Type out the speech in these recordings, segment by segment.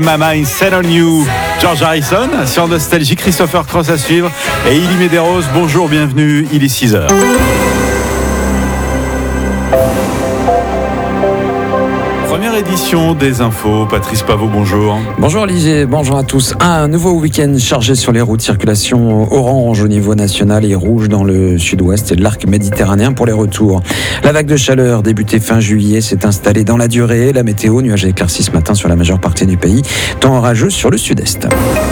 My Mind Set on You, George Harrison, sur Nostalgie, Christopher Cross à suivre et Illy Medeiros, bonjour, bienvenue, il est 6h. Première édition des infos, Patrice Paveau, bonjour. Bonjour Olivier, bonjour à tous. Un nouveau week-end chargé sur les routes, circulation orange au niveau national et rouge dans le sud-ouest et de l'arc méditerranéen pour les retours. La vague de chaleur débutée fin juillet s'est installée dans la durée. La météo, nuages éclaircis ce matin sur la majeure partie du pays, temps orageux sur le sud-est.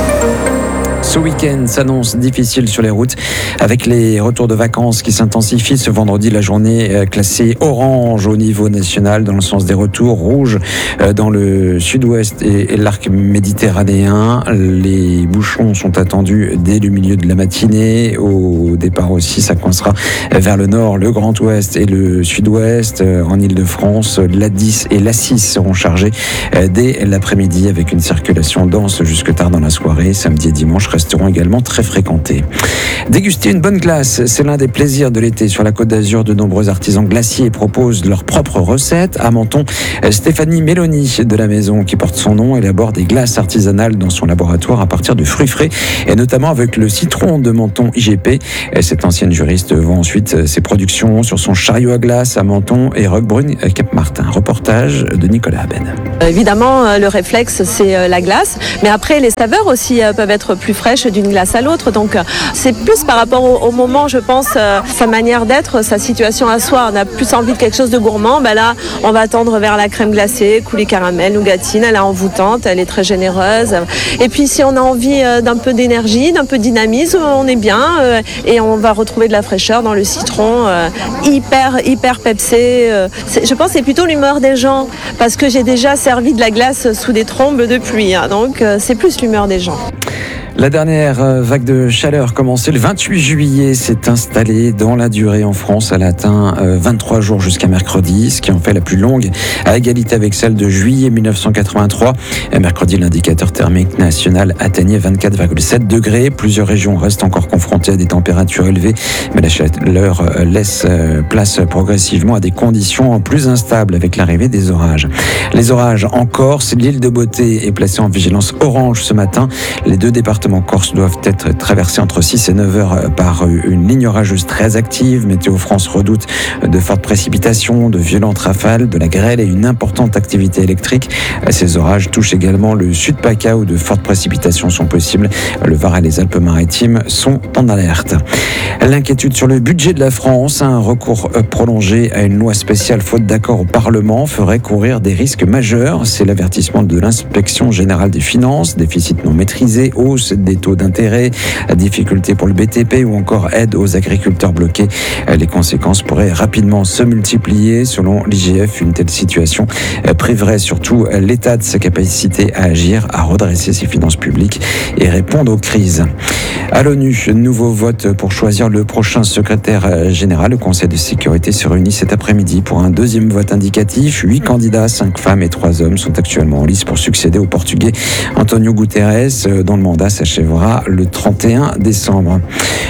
Ce week-end s'annonce difficile sur les routes avec les retours de vacances qui s'intensifient. Ce vendredi, la journée classée orange au niveau national dans le sens des retours, rouge dans le sud-ouest et l'arc méditerranéen. Les bouchons sont attendus dès le milieu de la matinée. Au départ aussi, ça coincera vers le nord, le Grand Ouest et le Sud-Ouest. En Ile-de-France, l'A10 et l'A6 seront chargés dès l'après-midi avec une circulation dense jusque tard dans la soirée. Samedi et dimanche resteront également très fréquentés. Déguster une bonne glace, c'est l'un des plaisirs de l'été. Sur la Côte d'Azur, de nombreux artisans glaciers proposent leurs propres recettes. À Menton, Stéphanie Méloni de la maison qui porte son nom élabore des glaces artisanales dans son laboratoire à partir de fruits frais et notamment avec le citron de Menton IGP. Cette ancienne juriste vend ensuite ses productions sur son chariot à glace à Menton et Roquebrune, Cap-Martin. Reportage de Nicolas Aben. Évidemment, le réflexe, c'est la glace, mais après, les saveurs aussi peuvent être plus fraîches d'une glace à l'autre. Donc, c'est plus par rapport au moment, je pense, sa manière d'être, sa situation à soi. On a plus envie de quelque chose de gourmand. Ben là, on va tendre vers la crème glacée, coulis caramel, nougatine. Elle est envoûtante, elle est très généreuse. Et puis, si on a envie d'un peu d'énergie, d'un peu de dynamisme, on est bien. Et on va retrouver de la fraîcheur dans le citron, hyper pepsé. Je pense que c'est plutôt l'humeur des gens, parce que j'ai déjà servi de la glace sous des trombes de pluie. Donc, c'est plus l'humeur des gens. La dernière vague de chaleur commencée le 28 juillet s'est installée dans la durée en France. Elle a atteint 23 jours jusqu'à mercredi, ce qui en fait la plus longue à égalité avec celle de juillet 1983. Mercredi, l'indicateur thermique national atteignait 24,7 degrés. Plusieurs régions restent encore confrontées à des températures élevées, mais la chaleur laisse place progressivement à des conditions plus instables avec l'arrivée des orages. Les orages en Corse, l'île de Beauté est placée en vigilance orange ce matin. Les deux départements corse doivent être traversés entre 6 et 9 heures par une ligne orageuse très active. Météo France redoute de fortes précipitations, de violentes rafales, de la grêle et une importante activité électrique. Ces orages touchent également le sud-PACA où de fortes précipitations sont possibles. Le Var et les Alpes-Maritimes sont en alerte. L'inquiétude sur le budget de la France, un recours prolongé à une loi spéciale faute d'accord au Parlement ferait courir des risques majeurs. C'est l'avertissement de l'Inspection générale des finances, déficit non maîtrisé, hausse des taux d'intérêt, difficultés pour le BTP ou encore aide aux agriculteurs bloqués. Les conséquences pourraient rapidement se multiplier. Selon l'IGF, une telle situation priverait surtout l'État de sa capacité à agir, à redresser ses finances publiques et répondre aux crises. À l'ONU, nouveau vote pour choisir le prochain secrétaire général. Le Conseil de sécurité se réunit cet après-midi pour un deuxième vote indicatif. 8 candidats, 5 femmes et 3 hommes sont actuellement en lice pour succéder au Portugais António Guterres, dont le mandat s'achèvera le 31 décembre.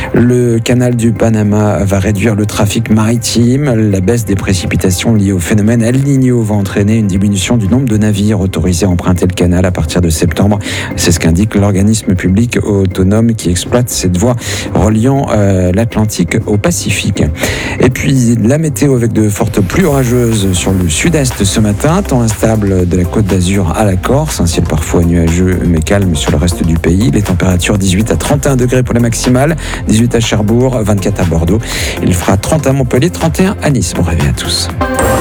Le canal du Panama va réduire le trafic maritime. La baisse des précipitations liées au phénomène El Niño va entraîner une diminution du nombre de navires autorisés à emprunter le canal à partir de septembre. C'est ce qu'indique l'organisme public autonome qui exploite cette voie reliant l'Atlantique au Pacifique. Et puis la météo avec de fortes pluies orageuses sur le sud-est ce matin, temps instable de la Côte d'Azur à la Corse, un ciel parfois nuageux mais calme sur le reste du pays. Les températures 18 à 31 degrés pour la maximale, 18 à Cherbourg, 24 à Bordeaux. Il fera 30 à Montpellier, 31 à Nice. Bon réveil à tous.